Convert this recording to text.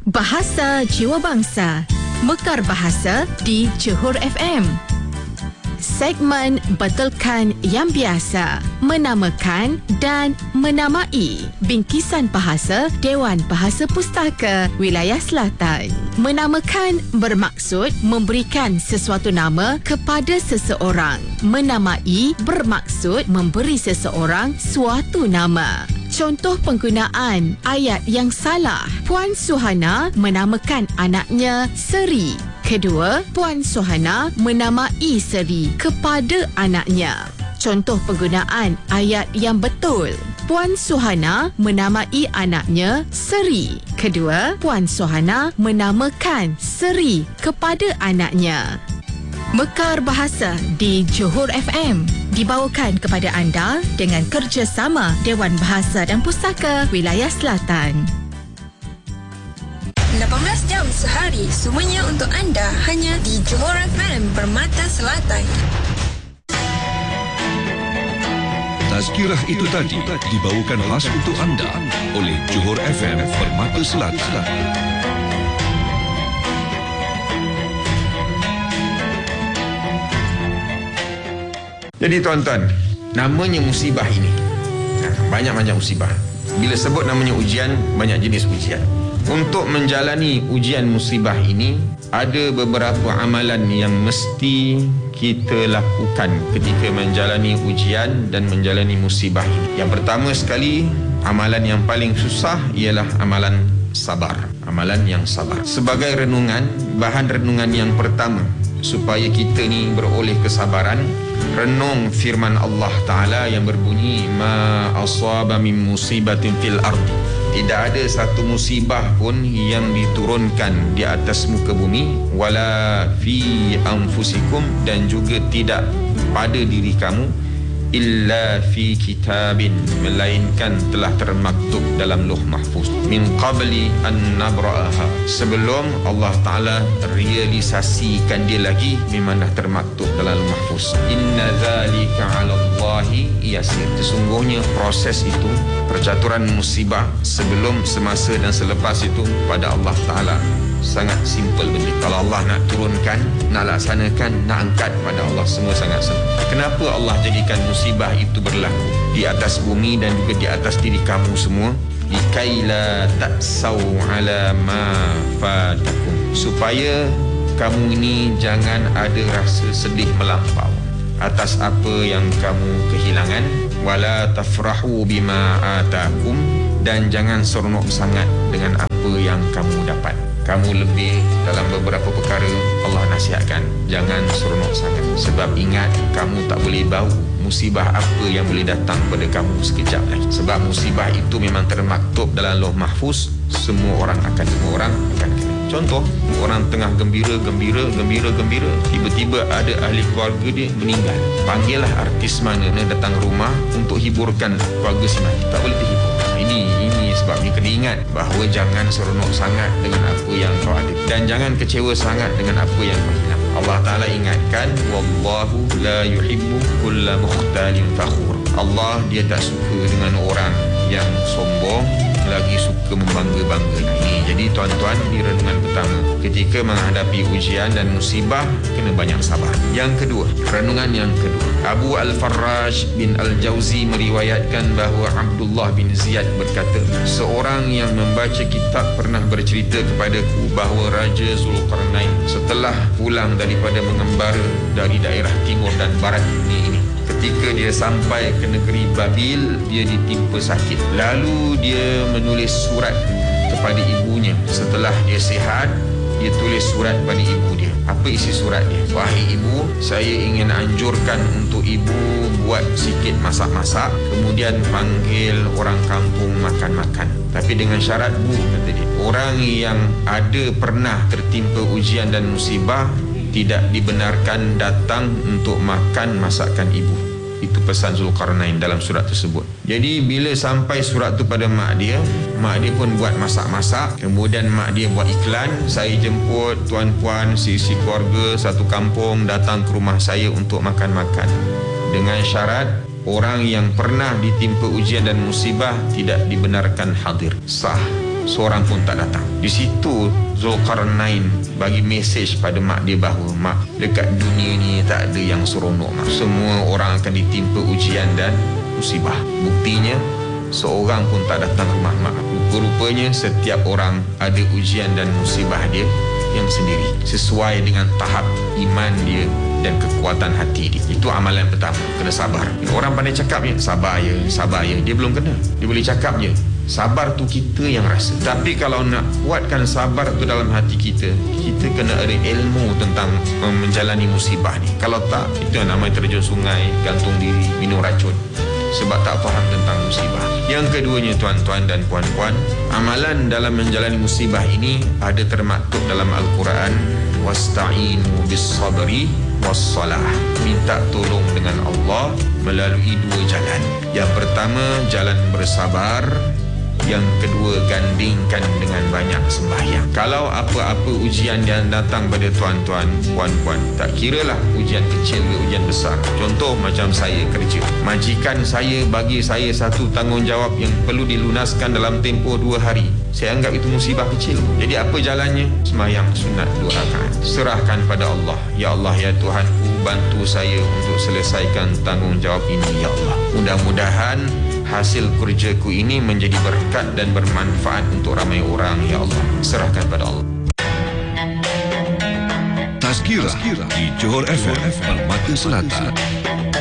Bahasa Jiwa Bangsa, Mekar Bahasa di Johor FM. Segmen Betulkan yang Biasa, menamakan dan menamai bingkisan bahasa Dewan Bahasa Pustaka Wilayah Selatan. Menamakan bermaksud memberikan sesuatu nama kepada seseorang. Menamai bermaksud memberi seseorang suatu nama. Contoh penggunaan ayat yang salah. Puan Suhana menamakan anaknya Seri. Kedua, Puan Suhana menamai Seri kepada anaknya. Contoh penggunaan ayat yang betul. Puan Suhana menamai anaknya Seri. Kedua, Puan Suhana menamakan Seri kepada anaknya. Mekar Bahasa di Johor FM dibawakan kepada anda dengan kerjasama Dewan Bahasa dan Pustaka Wilayah Selatan. 18 jam sehari, semuanya untuk anda hanya di Johor FM Permata Selatan. Tazkirah itu tadi dibawakan khas untuk anda oleh Johor FM Permata Selatan. Jadi tuan-tuan, namanya musibah ini. Banyak macam musibah. Bila sebut namanya ujian, banyak jenis ujian. Untuk menjalani ujian musibah ini, ada beberapa amalan yang mesti kita lakukan ketika menjalani ujian dan menjalani musibah ini. Yang pertama sekali, amalan yang paling susah ialah amalan sabar. Amalan yang sabar. Sebagai renungan, bahan renungan yang pertama, supaya kita ni beroleh kesabaran, renung firman Allah Ta'ala yang berbunyi, ma asaba min musibatin fil ardi. Tidak ada satu musibah pun yang diturunkan di atas muka bumi, wala fi anfusikum, dan juga tidak pada diri kamu, illa fi kitabin, melainkan telah termaktub dalam Lauh Mahfuz, min qabli an nabra'aha, sebelum Allah Ta'ala realisasikan dia lagi, memang dah termaktub dalam Lauh Mahfuz. Inna zalika 'ala Allahi yasir. Sesungguhnya proses itu, percaturan musibah sebelum, semasa dan selepas itu pada Allah Ta'ala sangat simple benda. Kalau Allah nak turunkan, nak laksanakan, nak angkat, pada Allah semua sangat senang. Kenapa Allah jadikan musibah itu berlaku di atas bumi dan juga di atas diri kamu semua? Likaila ta'sau ala ma fatakum, supaya kamu ini jangan ada rasa sedih melampau atas apa yang kamu kehilangan. Wala tafrahu bima atakum, dan jangan seronok sangat dengan apa yang kamu dapat. Kamu lebih dalam beberapa perkara, Allah nasihatkan jangan seronok sangat. Sebab ingat, kamu tak boleh bau musibah apa yang boleh datang pada kamu sekejap lagi. Sebab musibah itu memang termaktub dalam Lauh Mahfuz. Semua orang akan kena. Contoh, orang tengah gembira, tiba-tiba ada ahli keluarga dia meninggal. Panggillah artis mana datang rumah untuk hiburkan keluarga si mati. Tak boleh terhibur. Ini sebabnya kena ingat bahawa jangan seronok sangat dengan apa yang kau ada, dan jangan kecewa sangat dengan apa yang kau hilang. Allah Ta'ala ingatkan, wallahu la yuhibbu kulla mukhtalin fakhur. Allah, dia tak suka dengan orang yang sombong, lagi suka membangga-bangga. Jadi tuan-tuan, di renungan pertama, ketika menghadapi ujian dan musibah, kena banyak sabar. Yang kedua, renungan yang kedua, Abu Al-Farraj bin Al-Jauzi meriwayatkan bahawa Abdullah bin Ziyad berkata, seorang yang membaca kitab pernah bercerita kepadaku bahawa Raja Zulkarnain setelah pulang daripada mengembara dari daerah timur dan barat dunia ini, ketika dia sampai ke negeri Babil, dia ditimpa sakit. Lalu dia menulis surat kepada ibunya. Setelah dia sihat, dia tulis surat pada ibu dia. Apa isi surat dia? Wahai ibu, saya ingin anjurkan untuk ibu buat sikit masak-masak, kemudian panggil orang kampung makan-makan. Tapi dengan syarat, bu, kata dia, orang yang ada pernah tertimpa ujian dan musibah tidak dibenarkan datang untuk makan masakan ibu. Itu pesan Zulkarnain dalam surat tersebut. Jadi bila sampai surat tu pada mak dia pun buat masak-masak. Kemudian mak dia buat iklan, saya jemput tuan-puan seisi keluarga satu kampung datang ke rumah saya untuk makan-makan. Dengan syarat, orang yang pernah ditimpa ujian dan musibah tidak dibenarkan hadir. Sah. seorang pun tak datang. Di situ Zulkarnain bagi mesej pada mak dia bahawa, mak, dekat dunia ni tak ada yang seronok, mak. Semua orang akan ditimpa ujian dan musibah. Buktinya seorang pun tak datang rumah mak. Rupa-rupanya setiap orang ada ujian dan musibah dia yang sendiri, sesuai dengan tahap iman dia dan kekuatan hati dia. Itu amalan pertama, kena sabar. Orang pandai cakap je, sabar ya, dia belum kena. Dia boleh cakap je, sabar tu kita yang rasa. Tapi kalau nak kuatkan sabar tu dalam hati kita, kita kena ada ilmu tentang menjalani musibah ni. Kalau tak, itu yang namanya terjun sungai, gantung diri, minum racun, sebab tak faham tentang musibah. Yang keduanya, tuan-tuan dan puan-puan, amalan dalam menjalani musibah ini ada termaktub dalam Al-Quran, wasta'inu bis-sabri was-salah. Minta tolong dengan Allah melalui dua jalan. Yang pertama, jalan bersabar. Yang kedua, gandingkan dengan banyak sembahyang. Kalau apa-apa ujian yang datang pada tuan-tuan, puan-puan, tak kiralah ujian kecil ke ujian besar. Contoh macam saya kerja, majikan saya bagi saya satu tanggungjawab yang perlu dilunaskan dalam tempoh 2 hari. Saya anggap itu musibah kecil. Jadi apa jalannya? Sembahyang sunat 2 rakaat. Serahkan pada Allah. Ya Allah, ya Tuhanku, bantu saya untuk selesaikan tanggungjawab ini, ya Allah. Mudah-mudahan hasil kerjaku ini menjadi berkat dan bermanfaat untuk ramai orang, ya Allah. Serahkan pada Allah. Tazkirah di Johor FM Permata Selatan.